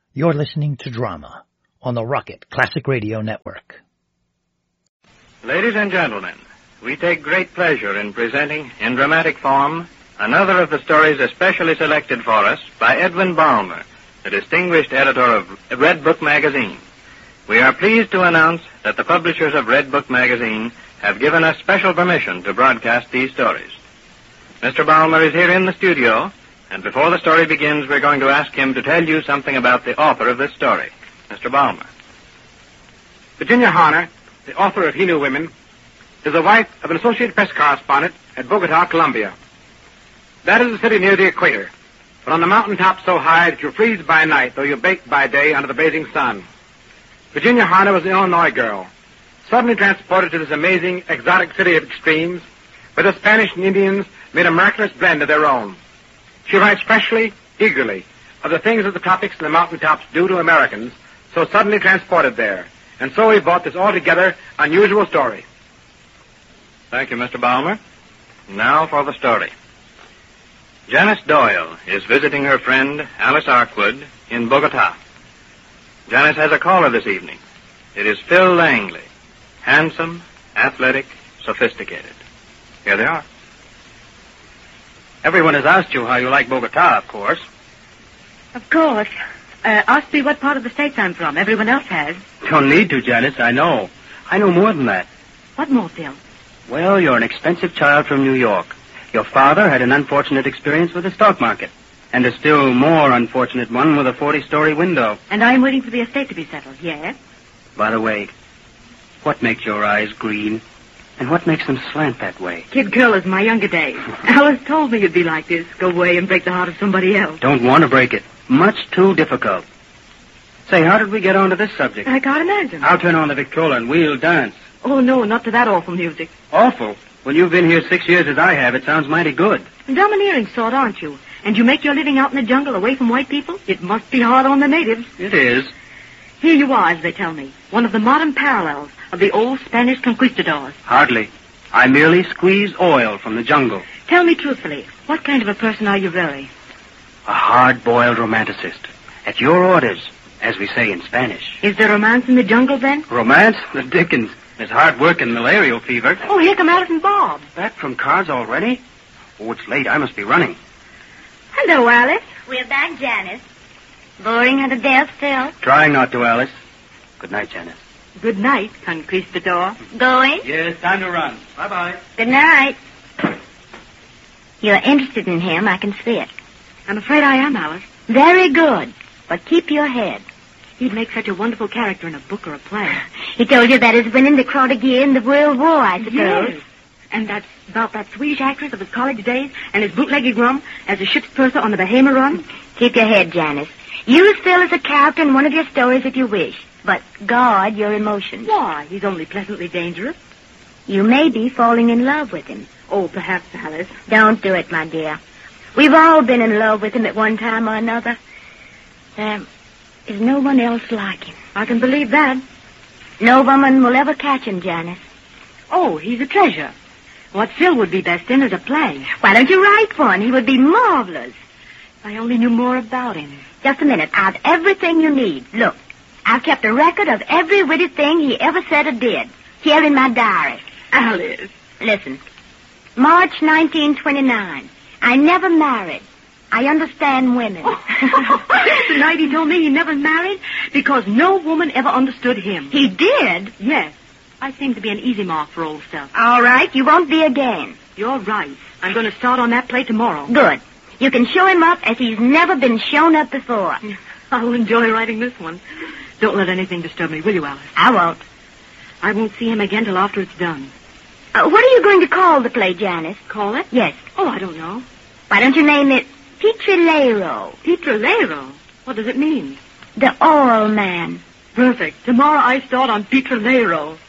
You're listening to Drama on the Rocket Classic Radio Network. Ladies and gentlemen, we take great pleasure in presenting, in dramatic form, another of the stories especially selected for us by Edwin Balmer, the distinguished editor of Red Book Magazine. We are pleased to announce that the publishers of Red Book Magazine have given us special permission to broadcast these stories. Mr. Balmer is here in the studio, and before the story begins, we're going to ask him to tell you something about the author of this story. Mr. Balmer. Virginia Harner, the author of He Knew Women, is the wife of an Associated Press correspondent at Bogota, Colombia. That is a city near the equator, but on the mountaintop so high that you freeze by night, though you bake by day under the blazing sun. Virginia Harner was an Illinois girl, suddenly transported to this amazing, exotic city of extremes, where the Spanish and Indians made a miraculous blend of their own. She writes freshly, eagerly, of the things that the tropics and the mountaintops do to Americans, so suddenly transported there. And so we bought this altogether unusual story. Thank you, Mr. Balmer. Now for the story. Janice Doyle is visiting her friend, Alice Arkwood, in Bogota. Janice has a caller this evening. It is Phil Langley, handsome, athletic, sophisticated. Here they are. Everyone has asked you how you like Bogota, of course. Of course. Ask me what part of the States I'm from. Everyone else has. Don't need to, Janice. I know. I know more than that. What more, Phil? Well, you're an expensive child from New York. Your father had an unfortunate experience with the stock market, and a still more unfortunate one with a 40-story window. And I'm waiting for the estate to be settled, yes? By the way, what makes your eyes green? And what makes them slant that way? Kid girl is my younger days. Alice told me you'd be like this. Go away and break the heart of somebody else. Don't want to break it. Much too difficult. Say, how did we get onto this subject? I can't imagine. I'll turn on the Victrola and we'll dance. Oh, no, not to that awful music. Awful? When you've been here 6 years as I have, it sounds mighty good. Domineering sort, aren't you? And you make your living out in the jungle away from white people? It must be hard on the natives. It is. Here you are, as they tell me. One of the modern parallels of the old Spanish conquistadors. Hardly. I merely squeeze oil from the jungle. Tell me truthfully, what kind of a person are you really? A hard-boiled romanticist. At your orders, as we say in Spanish. Is there romance in the jungle, then? Romance? The dickens. There's hard work and malarial fever. Oh, here come Alice and Bob. Back from cards already? Oh, it's late. I must be running. Hello, Alice. We're back, Janice. Boring her to death, Phil? Trying not to, Alice. Good night, Janice. Good night, conquistador. Going? Yes, time to run. Bye-bye. Good night. You're interested in him, I can see it. I'm afraid I am, Alice. Very good, but keep your head. He'd make such a wonderful character in a book or a play. He told you about his winning the Croix de Guerre in the World War, I suppose. Yes. And that's about that Swedish actress of his college days and his bootlegging rum as a ship's purser on the Bahama run. Keep your head, Janice. Use Phil as a character in one of your stories if you wish, but guard your emotions. Why? He's only pleasantly dangerous. You may be falling in love with him. Oh, perhaps, Alice. Don't do it, my dear. We've all been in love with him at one time or another. There's no one else like him. I can believe that. No woman will ever catch him, Janice. Oh, he's a treasure. What Phil would be best in is a play. Why don't you write one? He would be marvelous. If I only knew more about him. Just a minute. I've everything you need. Look, I've kept a record of every witty thing he ever said or did. Here in my diary. Alice. Listen. March 1929. I never married. I understand women. The night he told me he never married because no woman ever understood him. He did? Yes. I seem to be an easy mark for old stuff. All right, you won't be again. You're right. I'm going to start on that play tomorrow. Good. You can show him up as he's never been shown up before. I'll enjoy writing this one. Don't let anything disturb me, will you, Alice? I won't. I won't see him again till after it's done. What are you going to call the play, Janice? Call it? Yes. Oh, I don't know. Why don't you name it Petrolero? Petrolero? What does it mean? The Oil Man. Perfect. Tomorrow I start on Petrolero.